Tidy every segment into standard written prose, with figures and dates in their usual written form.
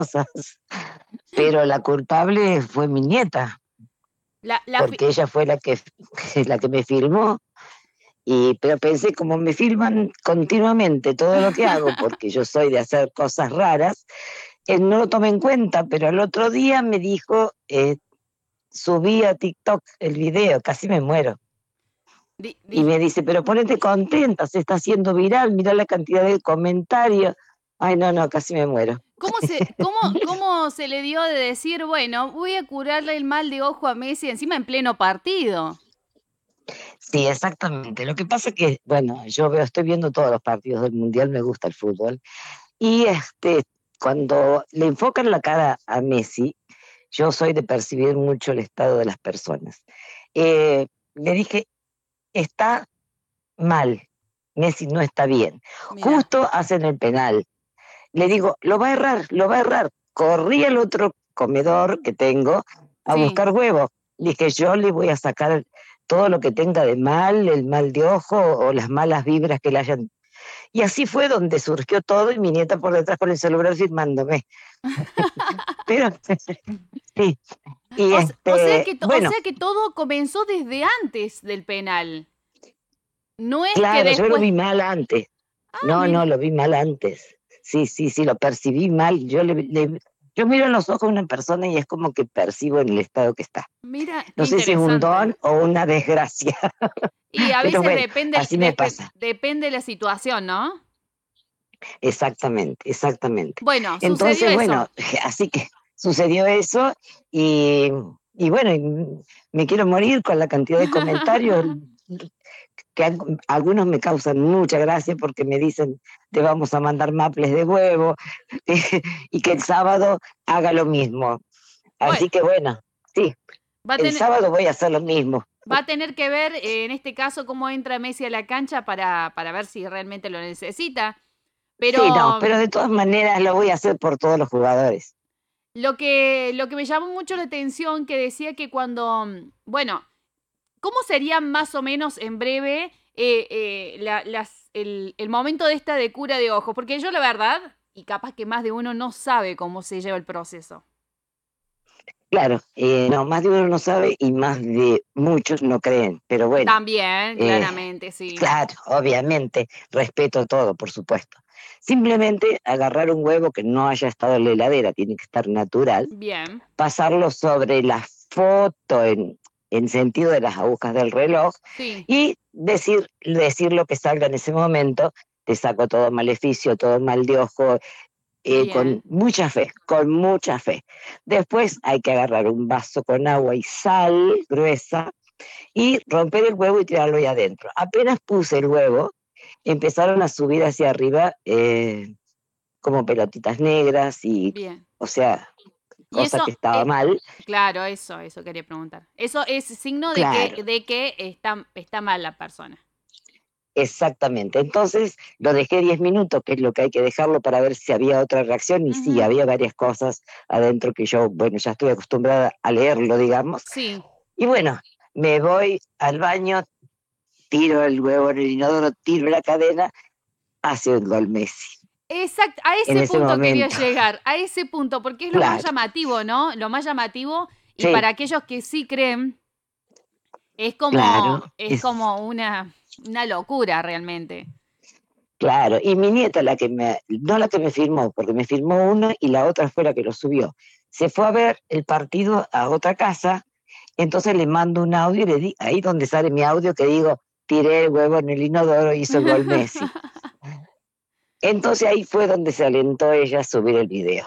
cosas, pero la culpable fue mi nieta, La, la, fi- porque ella fue la que, la que me filmó. Pero pensé, como me filman continuamente todo lo que hago, porque yo soy de hacer cosas raras, no lo tomé en cuenta, pero el otro día me dijo, subí a TikTok el video, casi me muero. di- Y di- me dice, pero ponete contenta, se está haciendo viral, mirá la cantidad de comentarios. Ay, no, no, casi me muero. ¿Cómo se le dio de decir, bueno, voy a curarle el mal de ojo a Messi encima en pleno partido? Sí, exactamente. Lo que pasa es que, bueno, estoy viendo todos los partidos del Mundial, me gusta el fútbol. Y cuando le enfocan la cara a Messi, yo soy de percibir mucho el estado de las personas. Le dije, está mal, Messi no está bien. Mira, Justo hacen el penal. Le digo, lo va a errar, lo va a errar. Corrí al otro comedor que tengo a sí. buscar huevos. Dije, yo le voy a sacar todo lo que tenga de mal, el mal de ojo o las malas vibras que le hayan. Y así fue donde surgió todo y mi nieta por detrás con el celular firmándome. Pero sí, y O bueno, sea que todo comenzó desde antes del penal. No es que claro, yo lo después. vi mal antes. Ah, No, mira, no, lo vi mal antes. Sí, sí, sí, lo percibí mal. Yo miro en los ojos a una persona y es como que percibo en el estado que está. mira, qué No sé si es un interesante. don o una desgracia, Y a pero veces bueno, así me pasa. depende de la situación, ¿no? Exactamente, exactamente. Bueno, sucedió Entonces, eso. bueno, así que sucedió eso y, y bueno, me quiero morir con la cantidad de comentarios que algunos me causan mucha gracia porque me dicen, te vamos a mandar maples de huevo y que el sábado haga lo mismo. Bueno, Así que bueno, sí, va a el tener, sábado voy a hacer lo mismo. va a tener que ver en este caso cómo entra Messi a la cancha para ver si realmente lo necesita. Sí, no, Pero pero de todas maneras lo voy a hacer por todos los jugadores. lo que me llamó mucho la atención que decía que cuando, bueno, ¿cómo sería más o menos en breve el momento de esta de cura de ojos? Porque yo la verdad, y capaz que más de uno no sabe cómo se lleva el proceso. Claro, no, más de uno no sabe y más de muchos no creen, pero bueno, También, eh, claramente, sí. claro, obviamente, respeto todo, por supuesto. Simplemente agarrar un huevo que no haya estado en la heladera, tiene que estar natural, Bien, pasarlo sobre la foto en sentido de las agujas del reloj sí, y decir lo que salga en ese momento, te saco todo maleficio, todo mal de ojo, con bien, mucha fe, con mucha fe. Después hay que agarrar un vaso con agua y sal gruesa y romper el huevo y tirarlo ahí adentro. Apenas puse el huevo, empezaron a subir hacia arriba como pelotitas negras y, bien. o sea, Y cosa eso, que estaba mal. claro, eso quería preguntar. Eso es signo Claro, de que está mal la persona. exactamente. Entonces lo dejé 10 minutos, que es lo que hay que dejarlo para ver si había otra reacción, y sí, Ujú, había varias cosas adentro que yo, bueno, ya estoy acostumbrada a leerlo, digamos. sí. Y bueno, me voy al baño, tiro el huevo en el inodoro, tiro la cadena, hace un gol Messi. Exacto, a En ese ese punto quería momento, llegar, a ese punto, porque es lo más claro, llamativo, ¿no? Lo más llamativo, y sí, para aquellos que sí creen, claro, es como una locura realmente. claro. Y mi nieta, no la que me firmó, porque me firmó uno y la otra fue la que lo subió. Se fue a ver el partido a otra casa, entonces le mando un audio y ahí donde sale mi audio que digo, tiré el huevo en el inodoro, hizo el gol Messi. Entonces ahí fue donde se alentó ella a subir el video.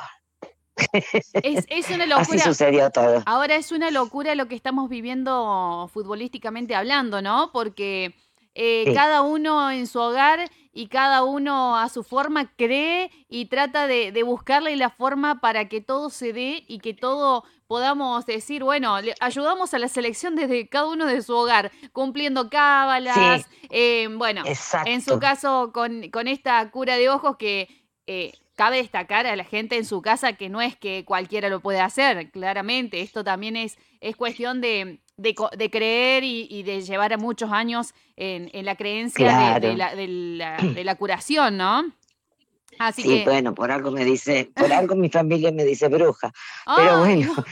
Es una Así locura. sucedió todo. Ahora es una locura lo que estamos viviendo futbolísticamente hablando, ¿no? Porque Sí, cada uno en su hogar y cada uno a su forma cree y trata de buscarle la forma para que todo se dé y que todo podamos decir, bueno, ayudamos a la selección desde cada uno de su hogar, cumpliendo sí, cábalas, bueno, en su exacto. caso con esta cura de ojos que cabe destacar a la gente en su casa que no es que cualquiera lo puede hacer, claramente. Esto también es cuestión de creer y de llevar a muchos años en la creencia Claro, de la curación, ¿no? Así Sí, que, bueno, por algo me dice, por algo mi familia me dice bruja. Pero ay, bueno, no.